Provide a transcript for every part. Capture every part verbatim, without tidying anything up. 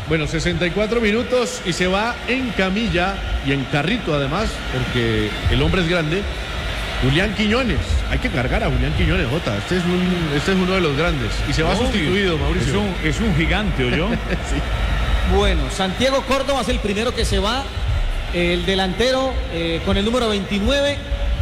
Bueno, sesenta y cuatro minutos y se va en camilla y en carrito además, porque el hombre es grande. Julián Quiñones, hay que cargar a Julián Quiñones, Jota. Este es, un, este es uno de los grandes y se va Obvio. sustituido, Mauricio. Es un, es un gigante, ¿oyó? Sí. Bueno, Santiago Córdoba es el primero que se va, el delantero eh, con el número veintinueve,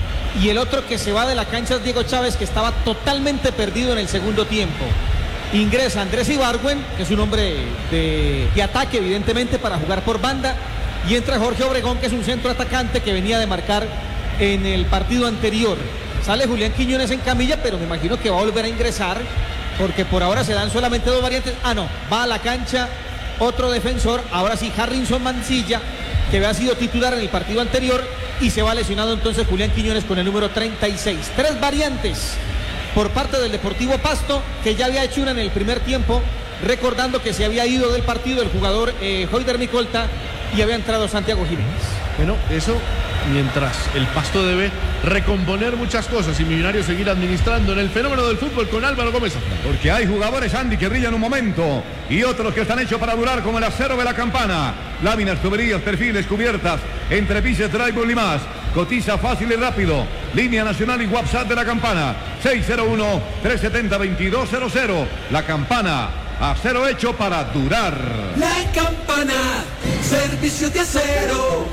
y el otro que se va de la cancha es Diego Chávez, que estaba totalmente perdido en el segundo tiempo. Ingresa Andrés Ibargüen, que es un hombre de, de ataque, evidentemente, para jugar por banda, y entra Jorge Obregón, que es un centro atacante que venía de marcar en el partido anterior. Sale Julián Quiñones en camilla, pero me imagino que va a volver a ingresar, porque por ahora se dan solamente dos variantes. Ah, no, va a la cancha otro defensor, ahora sí, Harrison Mancilla, que había sido titular en el partido anterior, y se va lesionado entonces Julián Quiñones con el número treinta y seis. Tres variantes por parte del Deportivo Pasto, que ya había hecho una en el primer tiempo, recordando que se había ido del partido el jugador eh, Hoyder Micolta y había entrado Santiago Jiménez. Bueno, eso mientras el Pasto debe recomponer muchas cosas y Millonarios seguir administrando en el fenómeno del fútbol con Álvaro Gómez. Porque hay jugadores, Andy, que brillan un momento y otros que están hechos para durar, como el acero de la Campana. Láminas, tuberías, perfiles, cubiertas, entrepises, drywall y más. Cotiza fácil y rápido. Línea nacional y WhatsApp de la Campana. seis cero uno, tres siete cero, dos dos cero cero. La Campana, acero hecho para durar. La Campana, servicio de acero.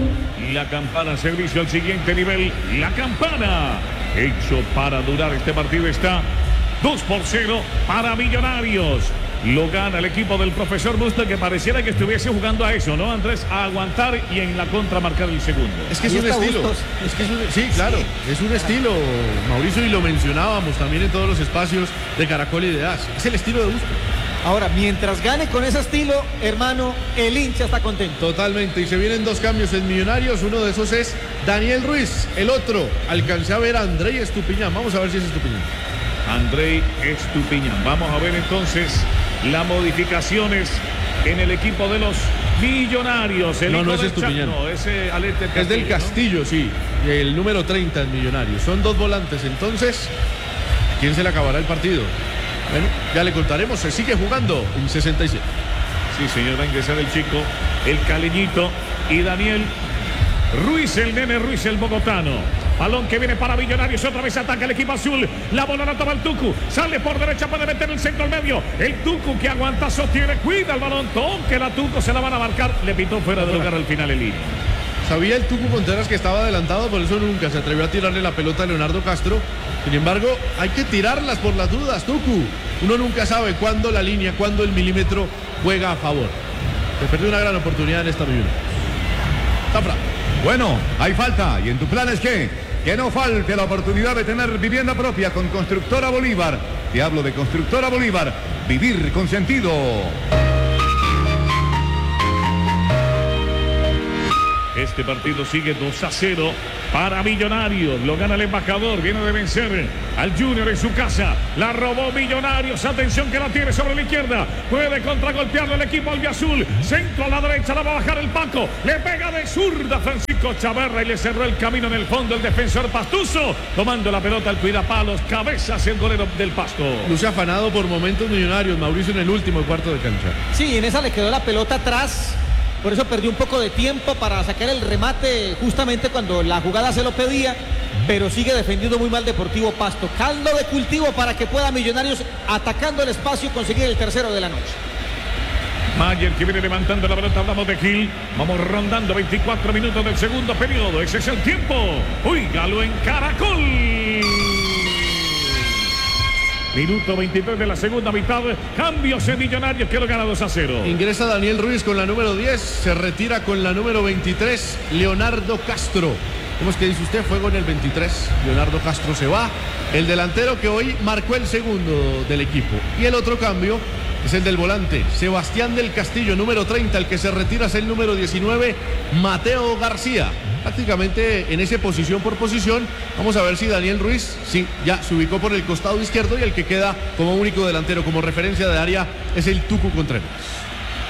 La Campana, servicio al siguiente nivel. La Campana, hecho para durar. Este partido está dos por cero para Millonarios. Lo gana el equipo del profesor Busto, que pareciera que estuviese jugando a eso, ¿no, Andrés? A aguantar y en la contra marcar el segundo. Es que es un estilo. Es que es un, sí, claro, sí. Es un estilo, Mauricio, y lo mencionábamos también en todos los espacios de Caracol y de A S. Es el estilo de Busto. Ahora, mientras gane con ese estilo, hermano, el hincha está contento. Totalmente, y se vienen dos cambios en Millonarios. Uno de esos es Daniel Ruiz. El otro, alcancé a ver a Andrei Estupiñán. Vamos a ver si es Estupiñán. Andrei Estupiñán. Vamos a ver entonces las modificaciones en el equipo de los Millonarios. El no, no es del Estupiñán. No, ese Alete Castillo, es del Castillo, ¿no? Sí. Y el número treinta en Millonarios. Son dos volantes. Entonces, ¿a quién se le acabará el partido? Bueno, ya le contaremos. Se sigue jugando en sesenta y siete. Sí, señor, va a ingresar el chico, el caleñito, y Daniel Ruiz, el nene Ruiz, el bogotano. Balón que viene para Millonarios, otra vez ataca el equipo azul. La bola la toma el Tucu, sale por derecha, puede meter el centro al medio. El Tucu que aguanta, sostiene, cuida el balón, toque la Tucu, se la van a marcar. Le pitó fuera de lugar al final el línea. Sabía el Tucu Contreras que estaba adelantado, por eso nunca se atrevió a tirarle la pelota a Leonardo Castro. Sin embargo, hay que tirarlas por las dudas, Tucu. Uno nunca sabe cuándo la línea, cuándo el milímetro juega a favor. Se perdió una gran oportunidad en esta Millonarios. Zafra. Bueno, hay falta. ¿Y en tu plan es qué? Que no falte la oportunidad de tener vivienda propia con Constructora Bolívar. Te hablo de Constructora Bolívar. Vivir con sentido. Este partido sigue dos a cero para Millonarios. Lo gana el embajador. Viene de vencer al Junior en su casa. La robó Millonarios. Atención que la tiene sobre la izquierda. Puede contragolpearle el equipo albiazul. Centro a la derecha. La va a bajar el Paco. Le pega de zurda Francisco Chavarra y le cerró el camino en el fondo el defensor Pastuso. Tomando la pelota al cuidapalos. Cabezas el golero del Pasto. Luce afanado por momentos Millonarios. Mauricio en el último cuarto de cancha. Sí, en esa le quedó la pelota atrás. Por eso perdió un poco de tiempo para sacar el remate justamente cuando la jugada se lo pedía, pero sigue defendiendo muy mal Deportivo Pasto. Caldo de cultivo para que pueda Millonarios, atacando el espacio, conseguir el tercero de la noche. Mayer que viene levantando la pelota, hablamos de Gil. Vamos rondando veinticuatro minutos del segundo periodo. Ese es el tiempo. Óigalo en Caracol. Minuto veintitrés de la segunda mitad. Cambios en Millonarios que lo gana dos a cero. Ingresa Daniel Ruiz con la número diez. Se retira con la número veintitrés. Leonardo Castro. ¿Cómo es que dice usted? Fuego en el veintitrés. Leonardo Castro se va. El delantero que hoy marcó el segundo del equipo. Y el otro cambio es el del volante. Sebastián del Castillo, número treinta. El que se retira es el número diecinueve. Mateo García. Prácticamente en esa posición por posición. Vamos a ver si Daniel Ruiz sí, ya se ubicó por el costado izquierdo y el que queda como único delantero, como referencia de área, es el Tucu Contreras.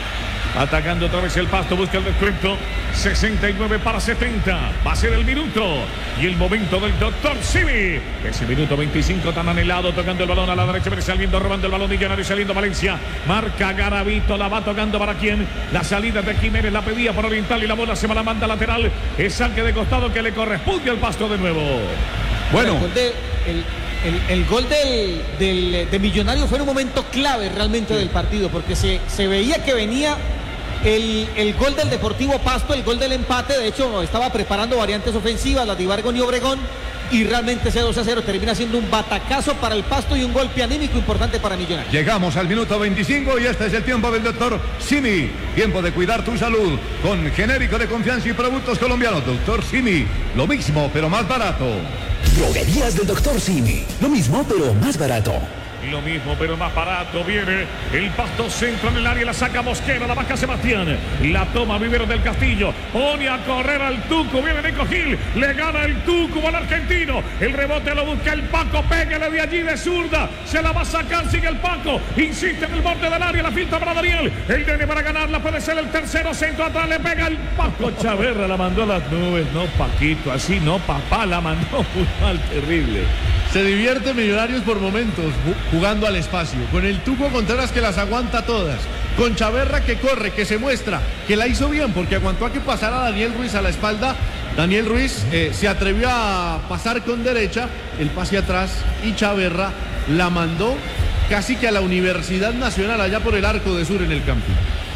Atacando otra vez el Pasto, busca el descuento. sesenta y nueve para setenta. Va a ser el minuto y el momento del doctor Simi. Ese minuto veinticinco tan anhelado, tocando el balón a la derecha, viene saliendo, robando el balón Millonario, saliendo Valencia. Marca Garavito, la va tocando para quién. La salida de Jiménez la pedía por Oriental y la bola se va a la banda lateral. Es saque de costado que le corresponde al Pasto de nuevo. Bueno. El gol, de, el, el, el gol del, del, de Millonario fue un momento clave realmente del partido, porque se, se veía que venía el, el gol del Deportivo Pasto, el gol del empate. De hecho, estaba preparando variantes ofensivas, la de Ibargüen y Obregón, y realmente ese dos a cero termina siendo un batacazo para el Pasto y un golpe anímico importante para Millonarios. Llegamos al minuto veinticinco y este es el tiempo del doctor Simi. Tiempo de cuidar tu salud con genérico de confianza y productos colombianos. Doctor Simi, lo mismo pero más barato. Droguerías del doctor Simi, lo mismo pero más barato. Lo mismo, pero más barato. Viene el Pasto, centro en el área, la saca Mosquera, la baja Sebastián, la toma Vivero del Castillo, pone a correr al Tuco, viene Nico Gil, le gana el Tuco al argentino, el rebote lo busca el Paco, pégale de allí de zurda, se la va a sacar, sigue el Paco, insiste en el borde del área, la filtra para Daniel, el Nene para ganarla, puede ser el tercero, centro atrás, le pega el Paco Chaverra, la mandó a las nubes. No, Paquito, así no, papá, la mandó muy mal, terrible. Se divierte Millonarios por momentos jugando al espacio, con el Tuco Contreras que las aguanta todas, con Chaverra que corre, que se muestra, que la hizo bien porque aguantó a que pasara Daniel Ruiz a la espalda. Daniel Ruiz eh, se atrevió a pasar con derecha, el pase atrás, y Chaverra la mandó casi que a la Universidad Nacional allá por el Arco de Sur en el campo.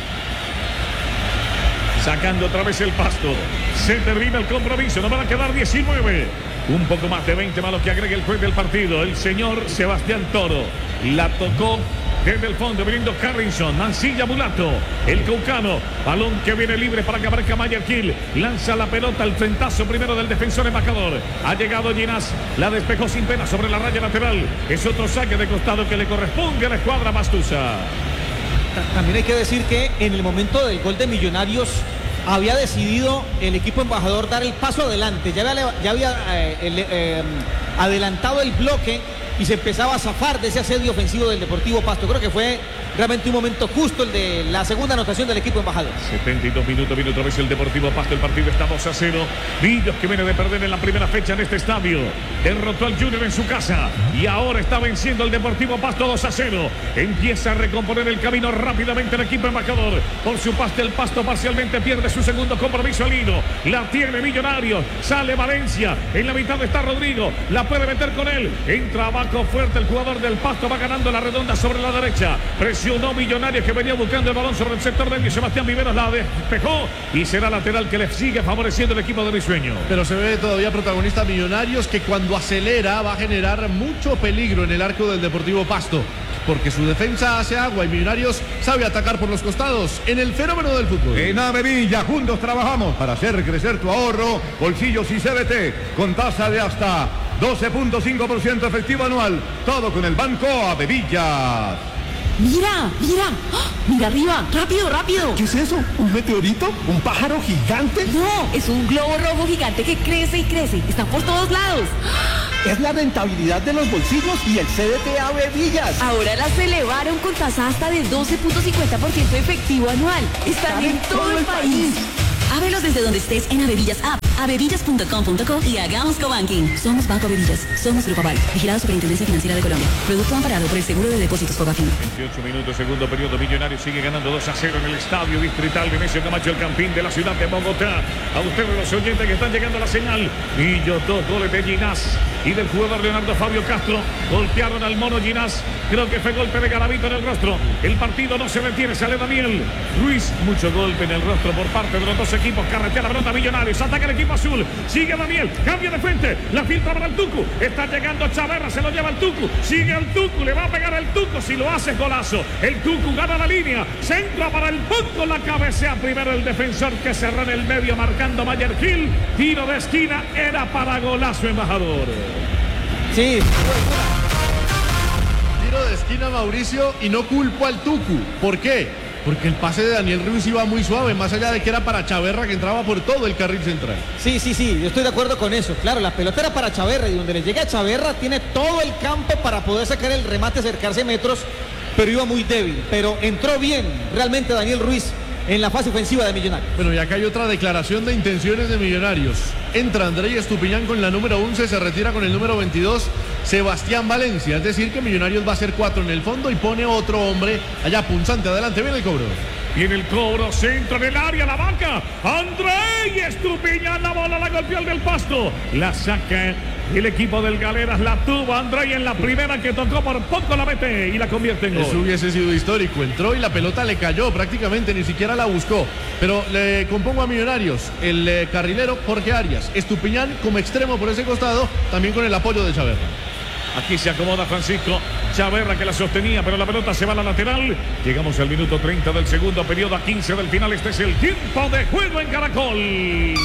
Sacando otra vez el Pasto, se termina el compromiso, nos van a quedar diecinueve. Un poco más de veinte más lo que agrega el juez del partido, el señor Sebastián Toro. La tocó desde el fondo, viniendo Carrinson, Mancilla Mulato, el caucano, balón que viene libre para que aparezca Mayer Kill, lanza la pelota al frentazo primero del defensor embajador. Ha llegado Ginás, la despejó sin pena sobre la raya lateral. Es otro saque de costado que le corresponde a la escuadra Mastusa. También hay que decir que en el momento del gol de Millonarios había decidido el equipo embajador dar el paso adelante, ya había, ya había eh, el, eh, adelantado el bloque y se empezaba a zafar de ese asedio ofensivo del Deportivo Pasto. Creo que fue realmente un momento justo el de la segunda anotación del equipo embajador. setenta y dos minutos, viene otra vez el Deportivo Pasto, el partido está dos a cero. Villos, que viene de perder en la primera fecha en este estadio, derrotó al Junior en su casa y ahora está venciendo el Deportivo Pasto dos a cero. Empieza a recomponer el camino rápidamente el equipo embajador. Por su parte el Pasto parcialmente pierde su segundo compromiso al hilo. La tiene Millonarios, sale Valencia, en la mitad está Rodrigo, la puede meter con él, entra abajo fuerte el jugador del Pasto, va ganando la redonda sobre la derecha, presionó Millonarios que venía buscando el balón sobre el sector medio, Sebastián Viveros la despejó y será lateral que le sigue favoreciendo el equipo de Risueño. Pero se ve todavía protagonista Millonarios, que cuando acelera va a generar mucho peligro en el arco del Deportivo Pasto, porque su defensa hace agua y Millonarios sabe atacar por los costados en el fenómeno del fútbol. En Avevilla juntos trabajamos para hacer crecer tu ahorro, bolsillos y C B T con tasa de hasta doce punto cinco por ciento efectivo anual. Todo con el Banco Avevilla. Mira, mira, ¡oh! Mira arriba, rápido, rápido. ¿Qué es eso? ¿Un meteorito? ¿Un pájaro gigante? No, es un globo rojo gigante que crece y crece. Está por todos lados. Es la rentabilidad de los bolsillos y el C D T Avevillas. Ahora las elevaron con tasa hasta de doce punto cincuenta por ciento efectivo anual. Están en todo el país. Ábrelos desde donde estés en Avevillas App, avevillas punto com punto co y hagamos cobanking. Somos Banco Avevillas, somos Grupo Aval, vigilado Superintendencia Financiera de Colombia. Producto amparado por el Seguro de Depósitos Fogafín. veintiocho minutos, segundo periodo, Millonarios sigue ganando dos a cero en el Estadio Distrital de Nemesio Camacho, el Campín de la ciudad de Bogotá. A ustedes los oyentes que están llegando a la señal. Millo, dos goles de Ginás y del jugador Leonardo Fabio Castro. Golpearon al mono Ginás, creo que fue golpe de Garavito en el rostro. El partido no se detiene, sale Daniel Ruiz, mucho golpe en el rostro por parte de los dos equipos. Carretea la pelota Millonarios, ataca el equipo azul, sigue Daniel, cambia de frente, la filtra para el Tucu, está llegando Chaverra, se lo lleva el Tucu, sigue el Tucu, le va a pegar el Tucu, si lo hace golazo, el Tucu gana la línea, centra para el punto, la cabecea primero el defensor que cerró en el medio marcando Mayer Gil, tiro de esquina, era para golazo embajador. Sí. Tiro de esquina Mauricio y no culpo al Tucu, ¿por qué? Porque el pase de Daniel Ruiz iba muy suave, más allá de que era para Chaverra que entraba por todo el carril central. Sí, sí, sí, yo estoy de acuerdo con eso. Claro, la pelota era para Chaverra y donde le llega a Chaverra tiene todo el campo para poder sacar el remate, acercarse metros, pero iba muy débil. Pero entró bien realmente Daniel Ruiz en la fase ofensiva de Millonarios. Bueno, y acá hay otra declaración de intenciones de Millonarios. Entra Andrés Estupiñán con la número once, se retira con el número veintidós, Sebastián Valencia. Es decir, que Millonarios va a ser cuatro en el fondo y pone otro hombre allá punzante. Adelante, viene el cobro. Viene el cobro, centro en el área, la banca. Andrés Estupiñán, la bola la golpeó el del Pasto. La saca el equipo del Galeras, la tuvo Andrés en la primera que tocó, por poco la mete y la convierte en gol. Eso hubiese sido histórico. Entró y la pelota le cayó prácticamente, ni siquiera la buscó. Pero le compongo a Millonarios el eh, carrilero Jorge Arias. Estupiñán como extremo por ese costado, también con el apoyo de Chaverra. Aquí se acomoda Francisco Chaverra, que la sostenía, pero la pelota se va a la lateral. Llegamos al minuto treinta del segundo periodo, a quince del final. Este es el tiempo de juego en Caracol.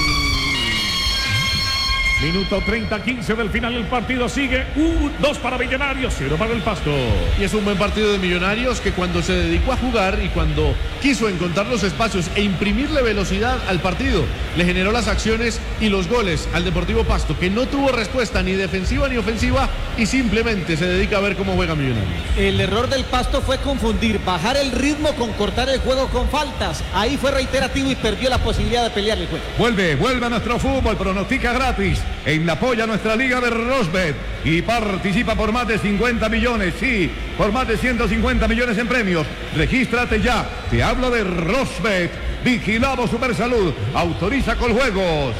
Minuto treinta, quince del final, el partido sigue. Un, dos para Millonarios, cero para el Pasto. Y es un buen partido de Millonarios que cuando se dedicó a jugar y cuando quiso encontrar los espacios e imprimirle velocidad al partido, le generó las acciones y los goles al Deportivo Pasto, que no tuvo respuesta ni defensiva ni ofensiva y simplemente se dedica a ver cómo juega Millonarios. El error del Pasto fue confundir, bajar el ritmo con cortar el juego con faltas. Ahí fue reiterativo y perdió la posibilidad de pelear el juego. Vuelve, vuelve a nuestro fútbol, pronostica gratis en la polla nuestra liga de Rosbet y participa por más de cincuenta millones, sí, por más de ciento cincuenta millones en premios. Regístrate ya, te hablo de Rosbet, vigilado Supersalud, autoriza con juegos.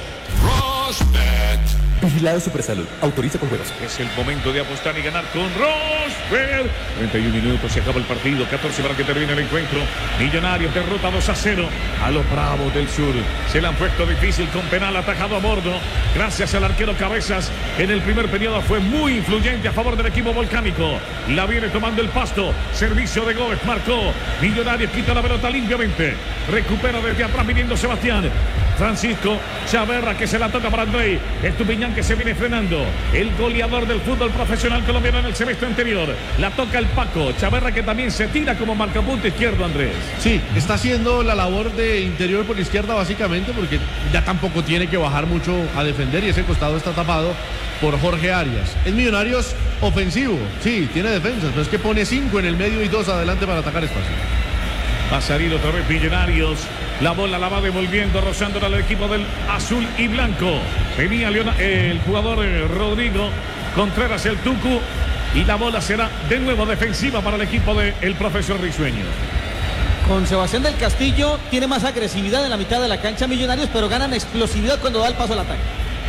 Rosbet. Vigilado Supersalud, autoriza con juegos. Es el momento de apostar y ganar con Rosbet. treinta y un minutos, se acaba el partido, catorce para que termine el encuentro. Millonarios derrota dos a cero a los Bravos del Sur. Se le han puesto difícil con penal atajado a bordo. Gracias al arquero Cabezas. En el primer periodo fue muy influyente a favor del equipo volcánico. La viene tomando el Pasto. Servicio de Gómez, marcó. Millonarios quita la pelota limpiamente. Recupera desde atrás viniendo Sebastián. Francisco Chaverra, que se la toca para André Estupiñán, que se viene frenando. El goleador del fútbol profesional colombiano en el semestre anterior. La toca el Paco Chaverra, que también se tira como marcapunto izquierdo, Andrés. Sí, está haciendo la labor de interior por izquierda básicamente, porque ya tampoco tiene que bajar mucho a defender y ese costado está tapado por Jorge Arias. Es Millonarios ofensivo, sí, tiene defensas, pero es que pone cinco en el medio y dos adelante para atacar espacio. Va a salir otra vez Millonarios. La bola la va devolviendo, rozándola al equipo del azul y blanco. Venía Leona, eh, el jugador eh, Rodrigo Contreras, el Tucu. Y la bola será de nuevo defensiva para el equipo del profesor Risueño. Con Sebastián del Castillo tiene más agresividad en la mitad de la cancha Millonarios, pero ganan explosividad cuando da el paso al ataque.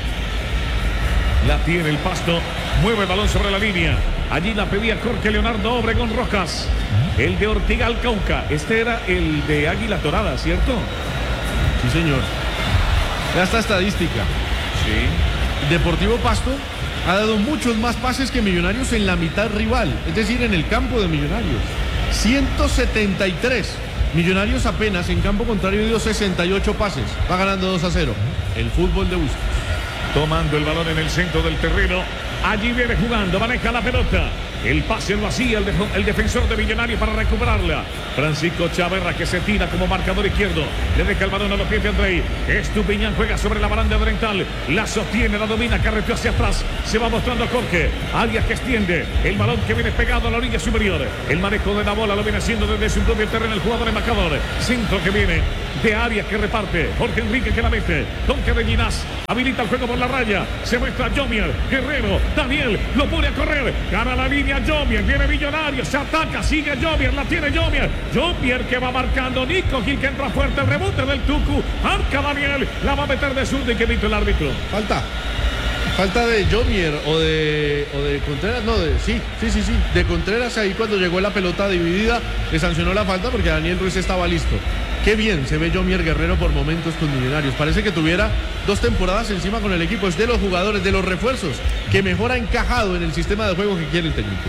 La tiene el Pasto, mueve el balón sobre la línea. Allí la pedía Jorge Leonardo Obregón Rojas. El de Ortigal Cauca. Este era el de Águila Dorada, ¿cierto? Sí, señor. Ya está estadística. Sí. Deportivo Pasto ha dado muchos más pases que Millonarios en la mitad rival, es decir, en el campo de Millonarios. ciento setenta y tres. Millonarios apenas en campo contrario dio sesenta y ocho pases. Va ganando dos a cero. El fútbol de Bustos. Tomando el balón en el centro del terreno. Allí viene jugando, maneja la pelota. El pase lo hacía el, de, el defensor de Millonarios para recuperarla. Francisco Chaverra, que se tira como marcador izquierdo. Le deja el balón a los pies de André. Estupiñán juega sobre la baranda oriental. La sostiene, la domina, carreteó hacia atrás. Se va mostrando Jorge. Arias, que extiende. El balón que viene pegado a la orilla superior. El manejo de la bola lo viene haciendo desde su propio terreno el jugador embajador. Centro que viene de Arias, que reparte. Jorge Enrique, que la mete. Toque de Ginás. Habilita el juego por la raya. Se muestra Yomier. Guerrero. Daniel. Lo pone a correr. Gana la línea. Yomier, viene Millonarios, se ataca, sigue Yomier, la tiene Yomier, Yomier que va marcando, Nico Gil que entra fuerte, el rebote del Tucu, marca Daniel, la va a meter de zurda y que evita el árbitro. Falta, falta de Yomier o de, o de Contreras, no, de, sí, sí, sí, sí, de Contreras ahí cuando llegó la pelota dividida, le sancionó la falta porque Daniel Ruiz estaba listo. Qué bien se ve Yomier Guerrero por momentos con Millonarios. Parece que tuviera dos temporadas encima con el equipo. Es de los jugadores, de los refuerzos que mejor ha encajado en el sistema de juego que quiere el técnico.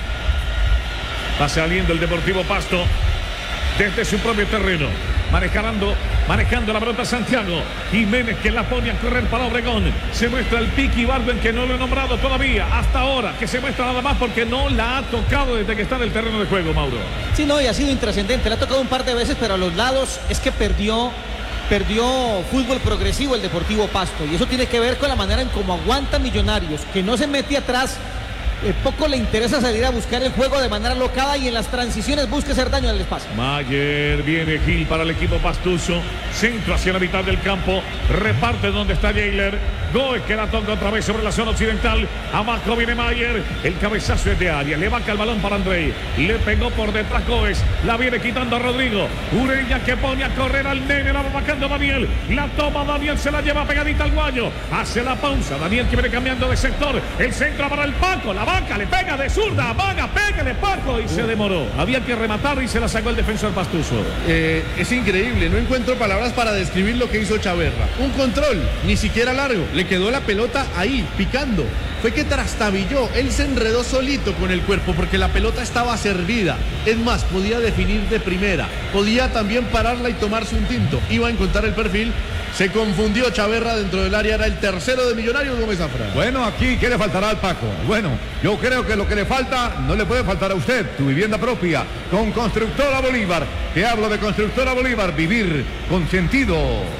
Va saliendo el Deportivo Pasto desde su propio terreno. Manejando, manejando la pelota Santiago Jiménez, que la pone a correr para Obregón. Se muestra el Piqui Barben, que no lo he nombrado todavía hasta ahora, que se muestra nada más porque no la ha tocado desde que está en el terreno de juego, Mauro. Sí, no, y ha sido intrascendente. La ha tocado un par de veces, pero a los lados es que perdió perdió fútbol progresivo el Deportivo Pasto. Y eso tiene que ver con la manera en cómo aguanta Millonarios, que no se mete atrás eh, poco le interesa salir a buscar el juego de manera locada y en las transiciones busca hacer daño al espacio. Mayer, viene Gil para el equipo pastuso, centro hacia la mitad del campo, reparte donde está Jailer, Goes que la toca otra vez sobre la zona occidental, abajo viene Mayer, el cabezazo es de área, le vaca el balón para Andrei, le pegó por detrás Goes, la viene quitando a Rodrigo, Ureña que pone a correr al nene, la va vacando Daniel, la toma Daniel, se la lleva pegadita al guayo, hace la pausa, Daniel que viene cambiando de sector, el centro para el Paco, la vaca le pega de zurda, vaga, pégale Paco y se demoró, había que rematar y se la sacó el defensor pastuso. Eh, es increíble, no encuentro palabras para describir lo que hizo Chaverra. Un control, ni siquiera largo, le quedó la pelota ahí, picando. Fue que trastabilló, él se enredó solito con el cuerpo porque la pelota estaba servida. Es más, podía definir de primera, podía también pararla y tomarse un tinto. Iba a encontrar el perfil, se confundió Chaverra dentro del área, era el tercero de Millonarios, Gómez Zafra. Bueno, aquí, ¿qué le faltará al Paco? Bueno, yo creo que lo que le falta no le puede faltar a usted, tu vivienda propia, con Constructora Bolívar. Te hablo de Constructora Bolívar, vivir con sentido.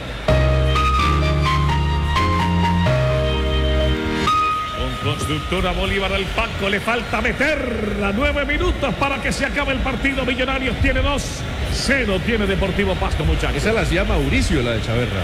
Constructora Bolívar al Paco, le falta meter a nueve minutos para que se acabe el partido. Millonarios tiene dos, cero tiene Deportivo Pasto, muchachos. Esa la hacía Mauricio, la de Chaverra.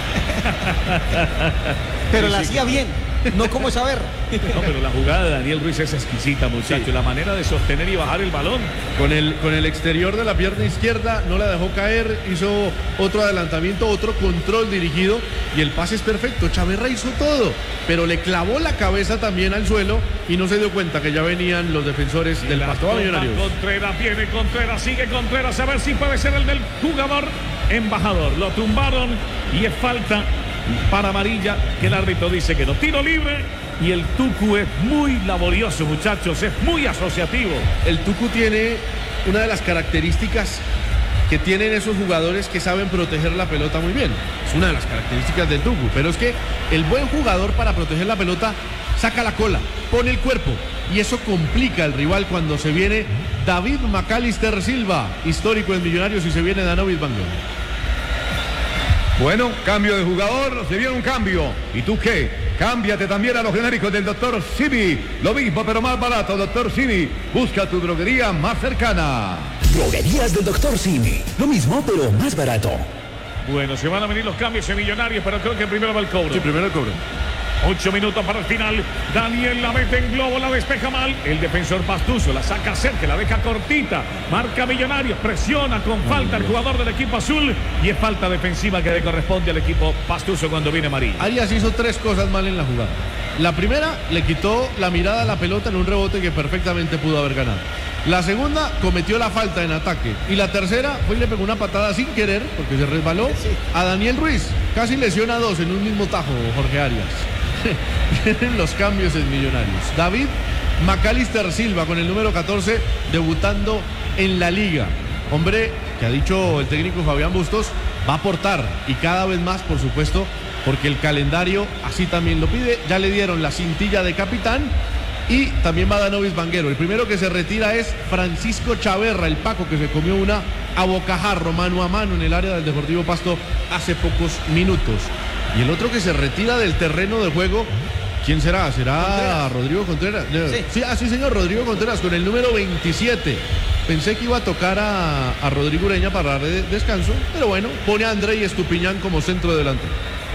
Pero la hacía bien, no como Chaverra. No, pero la jugada de Daniel Ruiz es exquisita, muchachos. Sí. La manera de sostener y bajar el balón. Con el, con el exterior de la pierna izquierda, no la dejó caer, hizo otro adelantamiento, otro control dirigido y el pase es perfecto. Chaverra hizo todo, pero le clavó la cabeza también al suelo y no se dio cuenta que ya venían los defensores del Pasto Millonarios. Contreras, viene Contreras, sigue Contreras, a ver si puede ser el del jugador embajador. Lo tumbaron y es falta para amarilla, que el árbitro dice que no. Tiro libre y el Tucu es muy laborioso, muchachos, es muy asociativo. El Tucu tiene una de las características que tienen esos jugadores que saben proteger la pelota muy bien. Es una de las características del Tucu, pero es que el buen jugador para proteger la pelota saca la cola, pone el cuerpo y eso complica al rival cuando se viene David Macalister Silva, histórico en Millonarios, y se viene Danovis Banguero. Bueno, cambio de jugador, se viene un cambio. ¿Y tú qué? Cámbiate también a los genéricos del doctor Simi. Lo mismo pero más barato, doctor Simi. Busca tu droguería más cercana. Droguerías del doctor Simi. Lo mismo pero más barato. Bueno, se van a venir los cambios en Millonarios, pero creo que primero va el cobro. Sí, primero el cobro. Ocho minutos para el final. Daniel la mete en globo, la despeja mal. El defensor Pastuso la saca cerca, la deja cortita. Marca Millonarios, presiona con falta el jugador del equipo azul. Y es falta defensiva que le corresponde al equipo Pastuso cuando viene amarillo. Arias hizo tres cosas mal en la jugada. La primera, le quitó la mirada a la pelota en un rebote que perfectamente pudo haber ganado. La segunda, cometió la falta en ataque. Y la tercera, fue y le pegó una patada sin querer, porque se resbaló, a Daniel Ruiz. Casi lesiona a dos en un mismo tajo, Jorge Arias. Vienen los cambios en Millonarios. David Macalister Silva con el número catorce debutando en la liga. Hombre que ha dicho el técnico Fabián Bustos, va a aportar y cada vez más, por supuesto, porque el calendario así también lo pide. Ya le dieron la cintilla de capitán y también va Danovis Banguero. El primero que se retira es Francisco Chaverra, el Paco, que se comió una a bocajarro, mano a mano en el área del Deportivo Pasto hace pocos minutos. Y el otro que se retira del terreno de juego, ¿quién será? ¿Será Contreras. Rodrigo Contreras? Sí. Sí, ah, sí, señor, Rodrigo Contreras con el número veintisiete. Pensé que iba a tocar a, a Rodrigo Ureña para darle descanso, pero bueno, pone a Andrei Estupiñán como centro delantero.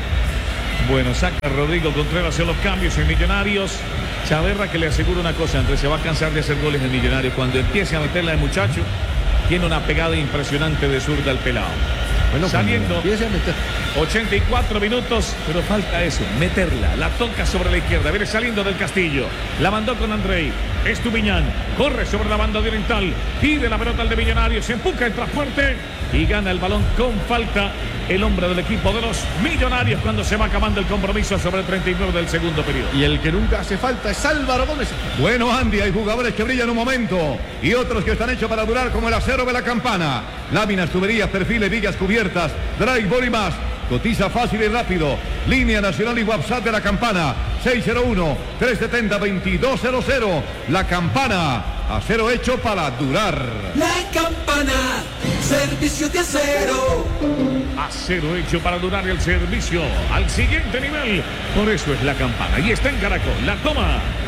Bueno, saca a Rodrigo Contreras en los cambios en Millonarios. Chaverra, que le aseguro una cosa, Andrés, se va a cansar de hacer goles en Millonarios. Cuando empiece a meterla de muchacho, tiene una pegada impresionante de zurda al pelado. Bueno, saliendo, empiece a meter. ochenta y cuatro minutos, pero falta eso, meterla, la toca sobre la izquierda, viene saliendo del Castillo, la mandó con Andrei, Estupiñán, corre sobre la banda oriental, pide la pelota al de Millonarios, se empuja, entra fuerte y gana el balón con falta el hombre del equipo de los Millonarios cuando se va acabando el compromiso sobre el treinta y nueve del segundo periodo. Y el que nunca hace falta es Álvaro Gómez. Bueno, Andy, hay jugadores que brillan un momento y otros que están hechos para durar, como el acero de la campana. Láminas, tuberías, perfiles, vigas cubiertas, drywall y más. Cotiza fácil y rápido. Línea nacional y WhatsApp de la campana. seis cero uno, tres siete cero, dos dos cero cero. La campana. Acero hecho para durar. La campana. Servicio de acero. Acero hecho para durar, el servicio al siguiente nivel. Por eso es la campana. Y está en Caracol. La toma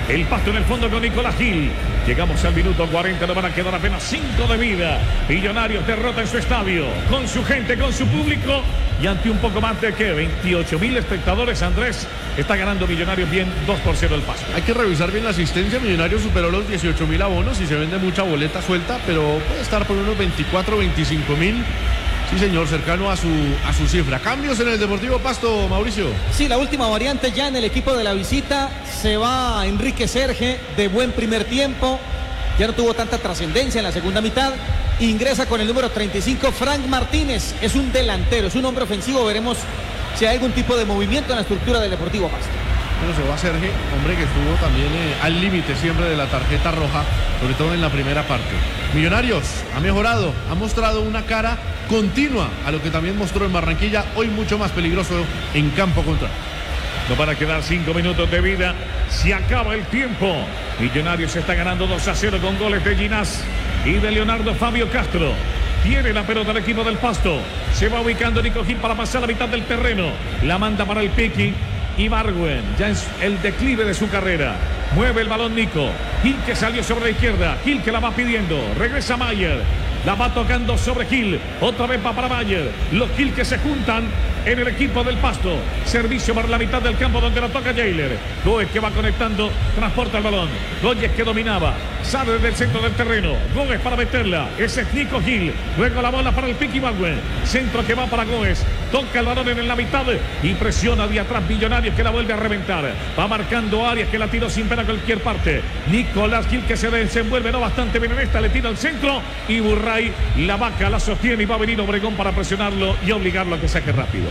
El Pasto en el fondo con Nicolás Gil. Llegamos al minuto cuarenta, nos van a quedar apenas cinco de vida. Millonarios derrota en su estadio, con su gente, con su público y ante un poco más de que veintiocho mil espectadores. Andrés, está ganando Millonarios bien, dos por cero el Pasto. Hay que revisar bien la asistencia. Millonarios superó los dieciocho mil abonos y se vende mucha boleta suelta, pero puede estar por unos veinticuatro, veinticinco mil. Sí, señor, cercano a su, a su cifra. Cambios en el Deportivo Pasto, Mauricio. Sí, la última variante ya en el equipo de la visita. Se va Enrique Serge, de buen primer tiempo. Ya no tuvo tanta trascendencia en la segunda mitad. Ingresa con el número treinta y cinco, Frank Martínez. Es un delantero, es un hombre ofensivo. Veremos si hay algún tipo de movimiento en la estructura del Deportivo Pasto. Bueno, se va Serge, hombre que estuvo también eh, al límite siempre de la tarjeta roja, sobre todo en la primera parte. Millonarios ha mejorado, ha mostrado una cara continua a lo que también mostró en Barranquilla, hoy mucho más peligroso en campo contrario. Nos van a quedar cinco minutos de vida. Se acaba el tiempo. Millonarios está ganando dos a cero con goles de Ginás y de Leonardo Fabio Castro. Tiene la pelota el equipo del Pasto. Se va ubicando Nico Gil para pasar la mitad del terreno. La manda para el Piqui. Ibargüen, ya es el declive de su carrera. Mueve el balón Nico. Gil que salió sobre la izquierda. Gil que la va pidiendo. Regresa Mayer. La va tocando sobre Gil. Otra vez va para Mayer. Los Gil que se juntan en el equipo del Pasto. Servicio para la mitad del campo donde la toca Jailer. Gómez que va conectando. Transporta el balón. Gómez que dominaba. Sale desde el centro del terreno. Gómez para meterla. Ese es Nico Gil. Luego la bola para el Piqui Ibargüen. Centro que va para Gómez. Toca el balón en la mitad y presiona de atrás Millonarios que la vuelve a reventar. Va marcando Arias que la tiró sin pena a cualquier parte. Nicolás Gil que se desenvuelve no bastante bien en esta. Le tira al centro y Burray la vaca la sostiene y va a venir Obregón para presionarlo y obligarlo a que saque rápido.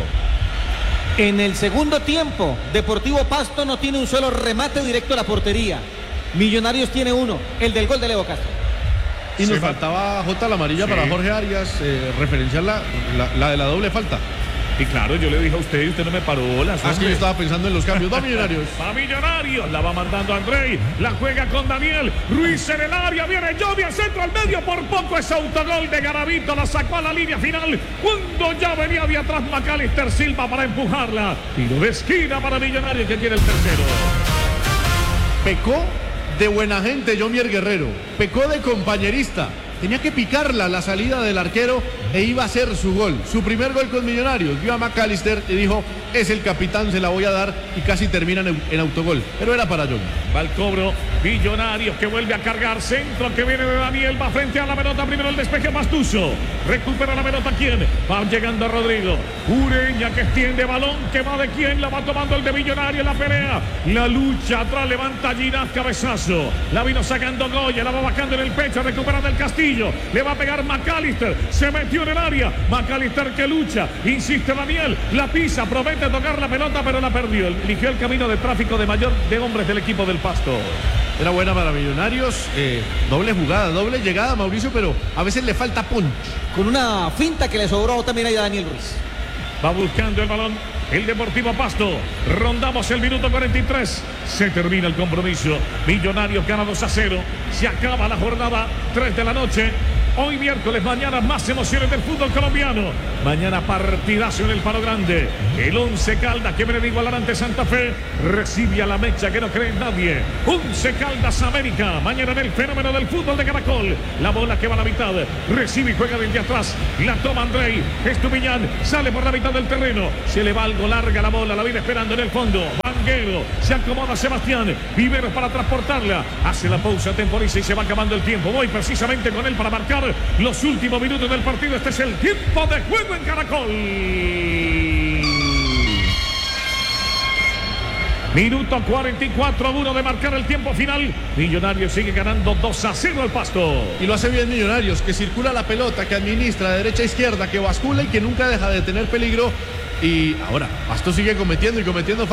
En el segundo tiempo, Deportivo Pasto no tiene un solo remate directo a la portería. Millonarios tiene uno, el del gol de Leo Castro. Y nos Se va. faltaba J la amarilla Sí. para Jorge Arias, eh, referenciar la, la, la de la doble falta. Y claro, yo le dije a usted y usted no me paró las. Ah, es que yo estaba pensando en los cambios. Va Millonarios. Va Millonarios, la va mandando Andrei, la juega con Daniel Ruiz en el área, viene Jovi al centro, al medio, por poco es autogol de Garavito, la sacó a la línea final, cuando ya venía de atrás Macalister Silva para empujarla, tiro de esquina para Millonarios que tiene el tercero. Pecó de buena gente Jomier Guerrero, pecó de compañerista. Tenía que picarla la salida del arquero e iba a ser su gol, su primer gol con Millonarios. Vio a Macalister y dijo, es el capitán, se la voy a dar, y casi terminan en, en autogol, pero era para John. Va el cobro, Millonarios que vuelve a cargar, centro que viene de Daniel, va frente a la pelota, primero el despeje Pastuso, recupera la pelota, ¿quién? Va llegando a Rodrigo, Ureña que extiende balón, que va de quién, la va tomando el de Millonarios, la pelea, la lucha, atrás levanta Ginás, cabezazo, la vino sacando Goya, la va bajando en el pecho, recupera del Castillo, le va a pegar Macalister, se metió en el área, Macalister que lucha, insiste Daniel, la pisa, promete tocar la pelota pero la perdió, eligió el camino de tráfico de mayor de hombres del equipo del Pasto. Era buena para Millonarios, eh, doble jugada, doble llegada, Mauricio, pero a veces le falta punch. Con una finta que le sobró también ahí a Daniel Ruiz. Va buscando el balón el Deportivo Pasto. Rondamos el minuto cuarenta y tres. Se termina el compromiso. Millonarios gana dos a cero. Se acaba la jornada tres de la noche. Hoy miércoles, mañana más emociones del fútbol colombiano. Mañana partidazo en el Palo Grande. El Once Caldas que viene de igualar ante Santa Fe. Recibe a la Mecha que no cree en nadie. Once Caldas América. Mañana en el fenómeno del fútbol de Caracol. La bola que va a la mitad. Recibe y juega desde atrás. La toma Andrei. Estupiñán sale por la mitad del terreno. Se le va algo larga la bola. La viene esperando en el fondo. Vanguero. Se acomoda Sebastián. Viveros para transportarla. Hace la pausa, temporiza y se va acabando el tiempo. Voy precisamente con él para marcar los últimos minutos del partido. Este es el tiempo de juego en Caracol. Minuto cuarenta y cuatro a uno de marcar el tiempo final. Millonarios sigue ganando dos a cero al Pasto. Y lo hace bien Millonarios, que circula la pelota, que administra de derecha a izquierda, que bascula y que nunca deja de tener peligro. Y ahora, Pasto sigue cometiendo y cometiendo faltas.